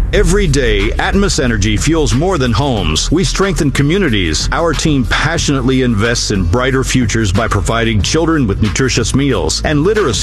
Every day, Atmos Energy fuels more than homes. We strengthen communities. Our team passionately invests in brighter futures by providing children with nutritious meals and literacy